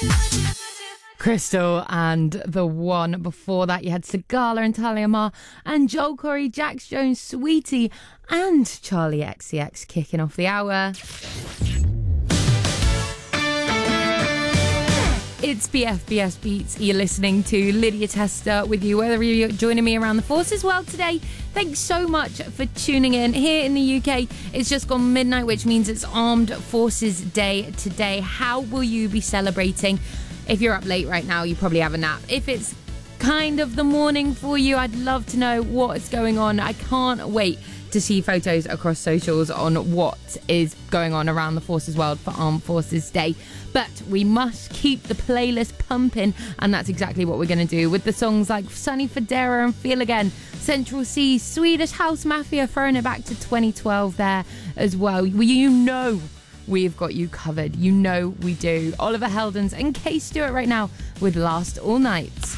Crystal, and the one before that you had Sigala and Talia Mar and Joel Corey, Jax Jones, Sweetie and Charlie XCX kicking off the hour. It's BFBS Beats. You're listening to Lydia Tester with you, whether you're joining me around the Forces world today. Thanks so much for tuning in. Here in the UK, it's just gone midnight, which means it's Armed Forces Day today. How will you be celebrating? If you're up late right now, you probably have a nap. If it's kind of the morning for you, I'd love to know what's going on. I can't wait to see photos across socials on what is going on around the Forces world for Armed Forces Day. But we must keep the playlist pumping, and that's exactly what we're going to do with the songs like Sunny Federa and Feel Again, Central C, Swedish House Mafia, throwing it back to 2012 there as well. You know we've got you covered. You know we do. Oliver Heldens and Kay Stewart right now with Last All Night.